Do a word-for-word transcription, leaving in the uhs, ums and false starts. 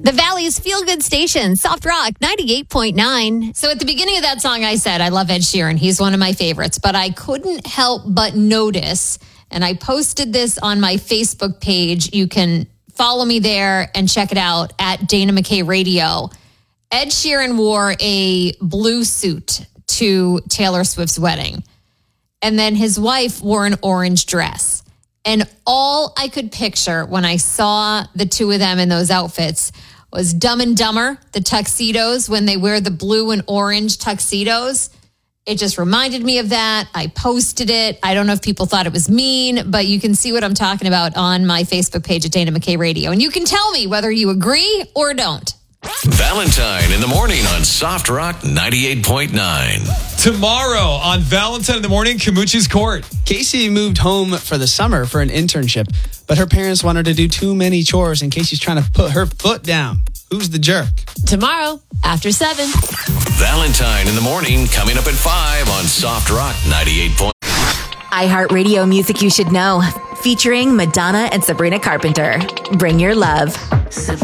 The Valley's feel-good station, Soft Rock ninety-eight point nine. So at the beginning of that song, I said, I love Ed Sheeran. He's one of my favorites. But I couldn't help but notice, and I posted this on my Facebook page. You can follow me there and check it out at Dana McKay Radio. Ed Sheeran wore a blue suit to Taylor Swift's wedding. And then his wife wore an orange dress. And all I could picture when I saw the two of them in those outfits was Dumb and Dumber, the tuxedos, when they wear the blue and orange tuxedos. It just reminded me of that. I posted it. I don't know if people thought it was mean, but you can see what I'm talking about on my Facebook page at Dana McKay Radio. And you can tell me whether you agree or don't. Valentine in the morning on Soft Rock ninety-eight point nine. Tomorrow on Valentine in the morning, Camucci's Court. Casey moved home for the summer for an internship, but her parents want her to do too many chores and Casey's trying to put her foot down. Who's the jerk? Tomorrow, after seven. Valentine in the morning, coming up at five on Soft Rock ninety-eight point nine. iHeartRadio music you should know. Featuring Madonna and Sabrina Carpenter. Bring your love.